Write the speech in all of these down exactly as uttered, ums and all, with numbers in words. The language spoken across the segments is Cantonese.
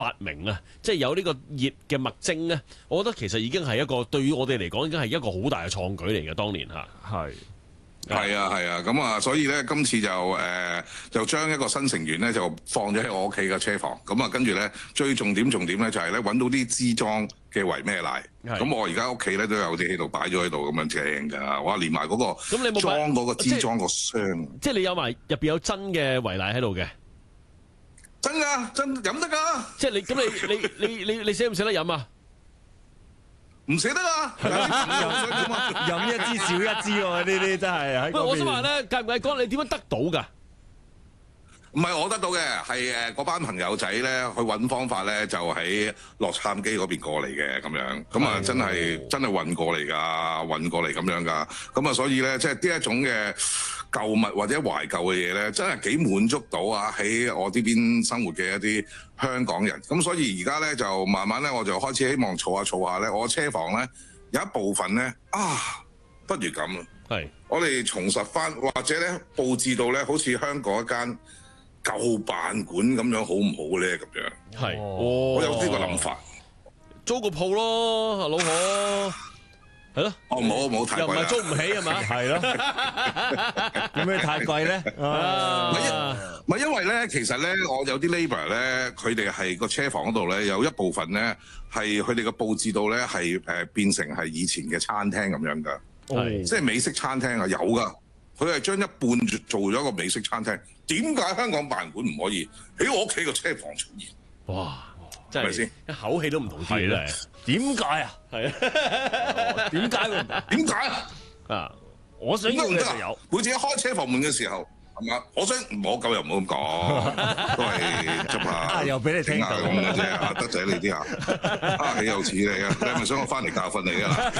八名啊，即係有呢個熱嘅麥精咧，我覺得其實已經係一個對於我哋嚟講已經係一個好大嘅創舉嚟嘅。當年嚇係。 係啊係啊，咁啊，所以咧今次就誒、呃、就將一個新成員咧就放咗喺我屋企嘅車房，咁啊跟住咧最重點重點咧就係咧揾到啲支裝嘅維咩奶，咁我而家屋企咧都有啲喺度擺咗喺度咁樣正㗎，哇連埋嗰個裝嗰個支裝個箱， 即係你有埋入邊有真嘅維奶喺度嘅， 真㗎真飲得㗎， 即係你咁你你你你你捨唔捨得飲啊？ 唔捨得啊！ 飲一支少一支喎，呢啲真係喺嗰邊。 我想話咧，介唔介講你點樣得到㗎？ 唔係我得到嘅，係誒嗰班朋友仔咧去揾方法咧，就喺洛杉磯嗰邊過嚟嘅咁樣，咁啊真係真係運過嚟㗎，運過嚟咁樣㗎，咁啊所以咧即係呢一種嘅舊物或者懷舊嘅嘢咧，真係幾滿足到啊喺我呢邊生活嘅一啲香港人。咁所以而家咧就慢慢咧我就開始希望儲下儲下咧，我車房咧有一部分咧啊，不如咁啊， 係我哋重拾翻，或者咧佈置到咧好似香港一間舊辦館咁樣好唔好咧？咁樣係， 我有呢個諗法， 租個鋪咯，老何，係咯。 哦，唔好唔好太貴啦， 又唔係租唔起係嘛？ 係咯，有咩太貴咧？ 唔係唔係因為咧，其實咧，我有啲 neighbor 咧，佢哋係個車房嗰度咧，有一部分咧係佢哋嘅佈置到咧係誒變成係以前嘅餐廳咁樣㗎， 係即係美式餐廳啊，有㗎。佢係將一半做咗個美式餐廳，點解香港辦館唔可以喺我屋企個車房出現？ 哇！真係咪先？一口氣都唔同啲咧。 點解啊？ 係啊。點解會？ 點解啊？ 啊！我想要嘅就有。 每次一開車房門嘅時候，係嘛？我想唔好咁又唔好咁講，都係執下。 又俾你聽到咁嘅啫，啊德仔你啲啊，啊你又似你啊！你係咪想我翻嚟教訓你啊？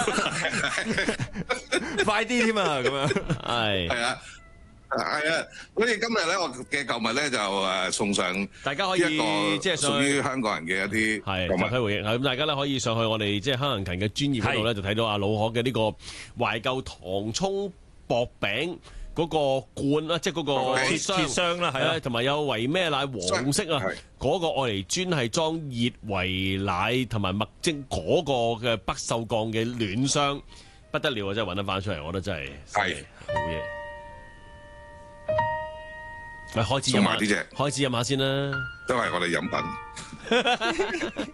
快啲添啊！咁樣係係啊。係啊，所以今日咧，我嘅舊物咧就誒送上， 大家可以即係屬於香港人嘅一啲係集體回憶。咁大家咧可以上去我哋即係香港人嘅專頁嗰度咧，就睇到阿老可嘅呢個懷舊糖蔥薄餅嗰個罐啦，即係嗰個鐵箱鐵箱啦，係啊， 同埋有維咩奶黃色啊，嗰個愛嚟專係裝熱維奶同埋麥精嗰個嘅不鏽鋼嘅暖箱，不得了啊！真係揾得翻出嚟，我覺得真係係好嘢。咪開始飲下，開始飲下先啦， 都係我哋飲品。